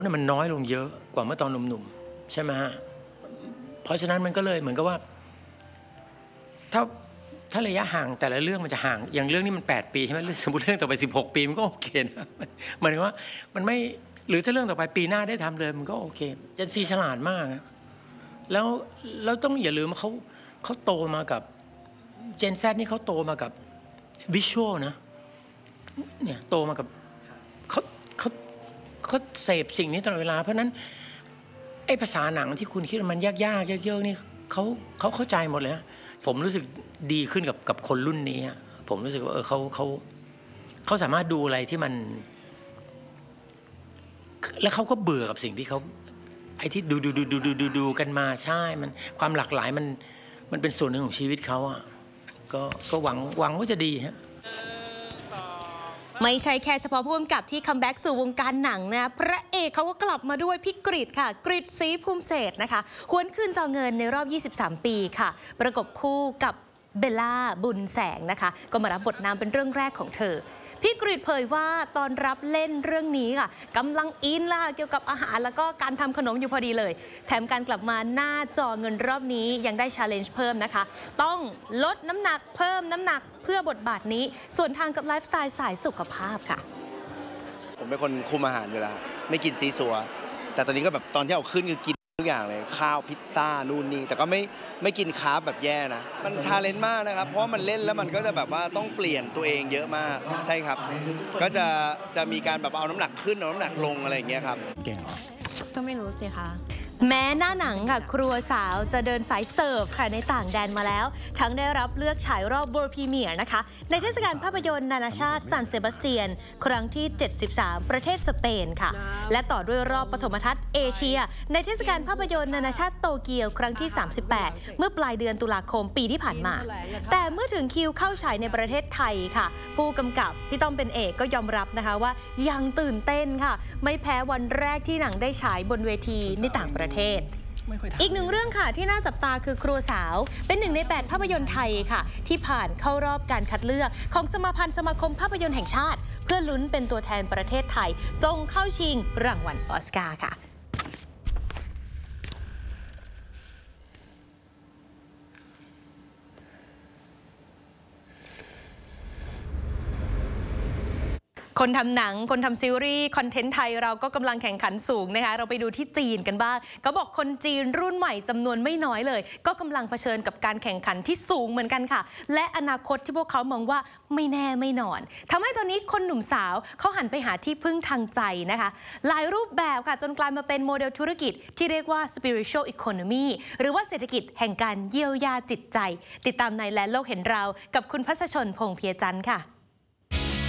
นี่มันน้อยลงเยอะกว่าเมื่อตอนหนุ่มๆใช่ไหมฮะเพราะฉะนั้นมันก็เลยเหมือนกับว่าถ้าระยะห่างแต่ละเรื่องมันจะห่างอย่างเรื่องนี้มัน8 ปีใช่ไหมสมมติเรื่องต่อไป16 ปีมันก็โอเคนะหมายถึงว่ามันไม่หรือถ้าเรื่องต่อไปปีหน้าได้ทำเลยมันก็โอเคเจนซีฉลาดมากแล้วต้องอย่าลืมว่าเขาโตมากับเจนแซนี่เขาโตมากับวิชวลนะเนี่ยโตมากับเขาเสพสิ่งนี้ตลอดเวลาเพราะนั้นไอ้ภาษาหนังที่คุณคิดว่ามันยากๆเยอะๆนี่เขาเข้าใจหมดเลยผมรู้สึกดีขึ้นกับคนรุ่นนี้ผมรู้สึกว่าเขาสามารถดูอะไรที่มันแล้วเขาก็เบื่อกับสิ่งที่เขาไอ้ที่ดูกันมาใช่มันความหลากหลายมันเป็นส่วนหนึ่งของชีวิตเขาก็หวังว่าจะดีฮะไม่ใช่แค่เฉพาะผู้กำกับที่คัมแบ็กสู่วงการหนังนะพระเอกเขาก็กลับมาด้วยพี่กฤษค่ะกฤษ ศรีภูมิเศรษฐ์นะคะหวนคืนจอเงินในรอบ23 ปีค่ะประกบคู่กับเบลล่าบุญแสงนะคะก็มารับบทนำเป็นเรื่องแรกของเธอพี่กฤษเผยว่าตอนรับเล่นเรื่องนี้ค่ะกำลังอินล่ะเกี่ยวกับอาหารแล้วก็การทำขนมอยู่พอดีเลยแถมการกลับมาหน้าจอเงินรอบนี้ยังได้ challenge เพิ่มนะคะต้องลดน้ำหนักเพิ่มน้ำหนักเพื่อบทบาทนี้ส่วนทางกับไลฟ์สไตล์สายสุขภาพค่ะผมเป็นคนคุมอาหารอยู่แล้วไม่กินซีซัวแต่ตอนนี้ก็แบบตอนที่เอาขึ้นคือกินทุกอย่างเลยข้าวพิซซ่านู่นนี่แต่ก็ไม่กินคาร์บแบบแย่นะมันชาเลนจ์มากนะครับเพราะมันเล่นแล้วมันก็จะแบบว่าต้องเปลี่ยนตัวเองเยอะมากใช่ครับก็จะมีการแบบเอาน้ำหนักขึ้นเอาน้ำหนักลงอะไรอย่างเงี้ยครับก็ไม่รู้สิคะแม้หน้าหนังค่ะครัวสาวจะเดินสายเสิร์ฟค่ะในต่างแดนมาแล้วทั้งได้รับเลือกฉายรอบ World Premiere นะคะในเทศกาลภาพยนตร์นานาชาติซานเซบาสเตียนครั้งที่ 73 ประเทศสเปนค่ะและต่อด้วยรอบปฐมทัศน์เอเชียในเทศกาลภาพยนตร์นานาชาติโตเกียวครั้งที่ 38 เมื่อปลายเดือนตุลาคมปีที่ผ่านมาแต่เมื่อถึงคิวเข้าฉายในประเทศไทยค่ะผู้กำกับพี่ต้อมเป็นเอกก็ยอมรับนะคะว่ายังตื่นเต้นค่ะไม่แพ้วันแรกที่หนังได้ฉายบนเวทีในต่างประเทศอีกหนึ่งเรื่องค่ะที่น่าจับตาคือครัวสาวเป็น1 ใน 8ภาพยนตร์ไทยค่ะที่ผ่านเข้ารอบการคัดเลือกของสมาพันธ์สมาคมภาพยนตร์แห่งชาติเพื่อลุ้นเป็นตัวแทนประเทศไทยส่งเข้าชิงรางวัลออสการ์ค่ะคนทำหนังคนทำซีรีส์คอนเทนต์ไทยเราก็กำลังแข่งขันสูงนะคะเราไปดูที่จีนกันบ้างเขาบอกคนจีนรุ่นใหม่จำนวนไม่น้อยเลยก็กำลังเผชิญกับการแข่งขันที่สูงเหมือนกันค่ะและอนาคตที่พวกเขามองว่าไม่แน่ไม่นอนทำให้ตอนนี้คนหนุ่มสาวเขาหันไปหาที่พึ่งทางใจนะคะหลายรูปแบบค่ะจนกลายมาเป็นโมเดลธุรกิจที่เรียกว่า spiritual economy หรือว่าเศรษฐกิจแห่งการเยียวยาจิตใจติดตามในแลนด์โลกเห็นเรากับคุณพัชชน พงษ์เพียรจันทร์ค่ะ